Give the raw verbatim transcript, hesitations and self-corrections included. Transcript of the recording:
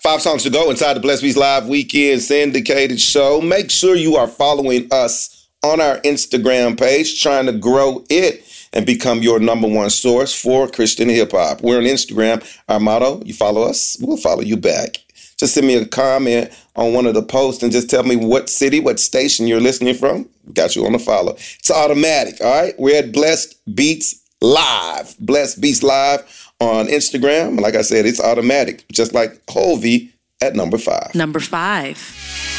Five songs to go inside the Blessed Beats Live Weekend syndicated show. Make sure you are following us on our Instagram page, trying to grow it and become your number one source for Christian hip-hop. We're on Instagram. Our motto, you follow us, we'll follow you back. Just send me a comment on one of the posts and just tell me what city, what station you're listening from. We got you on the follow. It's automatic, all right? We're at Blessed Beats Live. Blessed Beats Live on Instagram. Like I said, it's automatic, just like Hovey at number five. Number five.